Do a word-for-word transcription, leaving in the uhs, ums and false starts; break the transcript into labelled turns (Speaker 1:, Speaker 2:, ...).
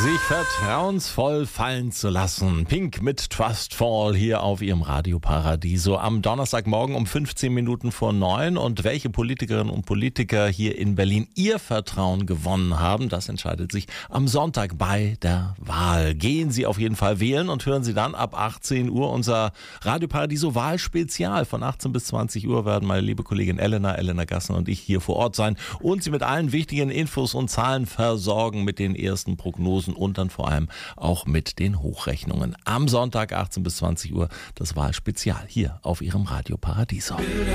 Speaker 1: Sich vertrauensvoll fallen zu lassen. Pink mit Trust Fall hier auf ihrem Radio Paradiso am Donnerstagmorgen um fünfzehn Minuten vor neun. Und welche Politikerinnen und Politiker hier in Berlin ihr Vertrauen gewonnen haben, das entscheidet sich am Sonntag bei der Wahl. Gehen Sie auf jeden Fall wählen und hören Sie dann ab achtzehn Uhr unser Radio Paradiso Wahlspezial. Von achtzehn bis zwanzig Uhr werden meine liebe Kollegin Elena, Elena Gassner und ich hier vor Ort sein und Sie mit allen wichtigen Infos und Zahlen versorgen, mit den ersten Prognosen und dann vor allem auch mit den Hochrechnungen. Am Sonntag achtzehn bis zwanzig Uhr das Wahlspezial hier auf Ihrem Radio Paradiso.